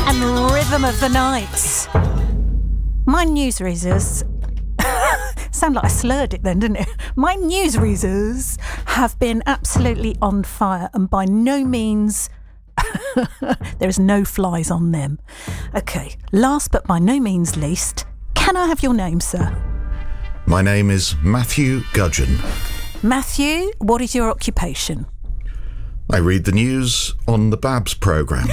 and Rhythm of the Night. My newsreaders sound like I slurred it then, didn't it? My newsreaders have been absolutely on fire, and by no means there's no flies on them. Okay, last but by no means least, can I have your name, sir? My name is Matthew Gudgeon. Matthew, what is your occupation? I read the news on the Babs programme.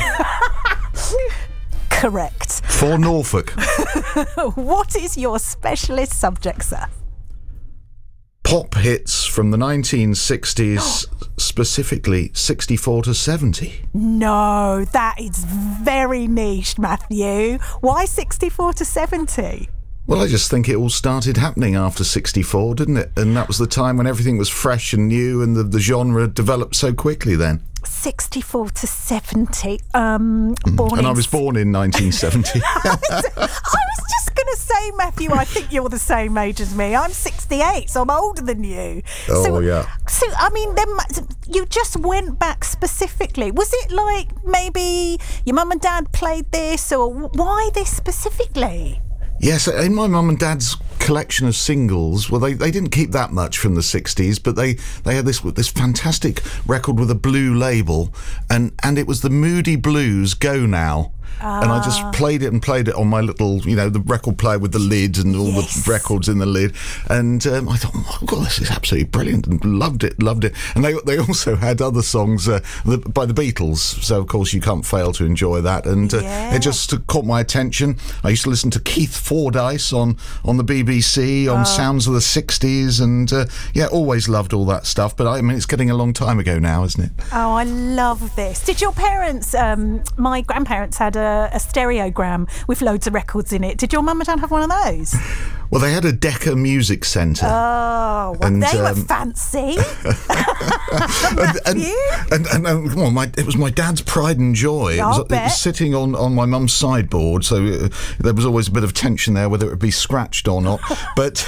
Correct. For Norfolk. What is your specialist subject, sir? Pop hits from the 1960s, specifically 64 to 70. No, that is very niche, Matthew. Why 64 to 70? Well, I just think it all started happening after 64, didn't it? And that was the time when everything was fresh and new, and the genre developed so quickly then. 64 to 70. And I was born in 1970. I was just going to say, Matthew, I think you're the same age as me. I'm 68, so I'm older than you. Yeah. So, I mean, then you just went back specifically. Was it like maybe your mum and dad played this, or why this specifically? Yes, in my mum and dad's collection of singles, well, they didn't keep that much from the 60s, but they had this fantastic record with a blue label, and it was the Moody Blues Go Now. And I just played it on my little, the record player with the lid and all the records in the lid. And I thought, oh my God, this is absolutely brilliant, and loved it. And they also had other songs by the Beatles, so of course you can't fail to enjoy that. And it just caught my attention. I used to listen to Keith Fordyce on the BBC, on Sounds of the 60s, and always loved all that stuff. But I mean, it's getting a long time ago now, isn't it? Oh, I love this. Did your parents, my grandparents had a stereogram with loads of records in it. Did your mum and dad have one of those? Well, they had a Decca Music Centre. Oh, well, they were fancy. It was my dad's pride and joy. It was sitting on my mum's sideboard, so there was always a bit of tension there whether it would be scratched or not. But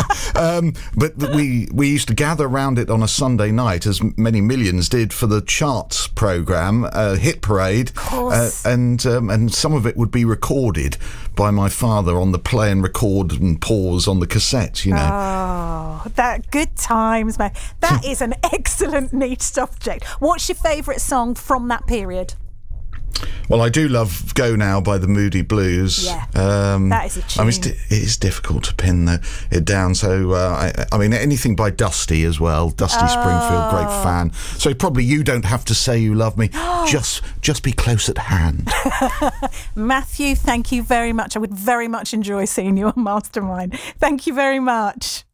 we used to gather around it on a Sunday night, as many millions did, for the charts programme, Hit Parade, and some of it would be recorded by my father on the play and record and pause on the cassette, Oh, that good times, mate. That is an excellent niche subject. What's your favourite song from that period? Well, I do love Go Now by the Moody Blues. Yeah, that is a tune. I mean, it is difficult to pin it down. So, I mean, anything by Dusty as well. Dusty Springfield, great fan. So probably You Don't Have to Say You Love Me. just be close at hand. Matthew, thank you very much. I would very much enjoy seeing you on Mastermind. Thank you very much.